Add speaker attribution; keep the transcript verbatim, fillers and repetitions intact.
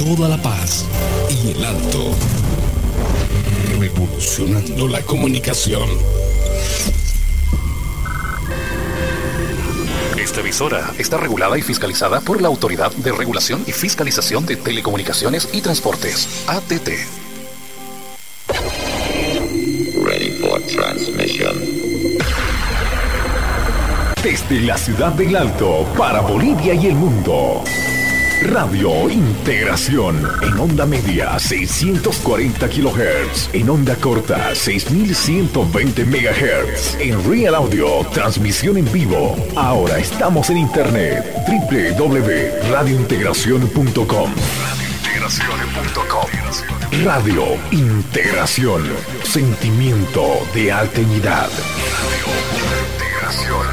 Speaker 1: toda La Paz y el Alto. Revolucionando la comunicación.
Speaker 2: Esta emisora está regulada y fiscalizada por la Autoridad de Regulación y Fiscalización de Telecomunicaciones y Transportes, A T T.
Speaker 3: Ready for transmission.
Speaker 4: Desde la ciudad del Alto para Bolivia y el mundo. Radio Integración en onda media seiscientos cuarenta kilohertz, en onda corta seis mil ciento veinte megahertz, en Real Audio, transmisión en vivo. Ahora estamos en internet, doble u doble u doble u punto radio integración punto com. radio integración punto com. Radio Integración, sentimiento de alteridad.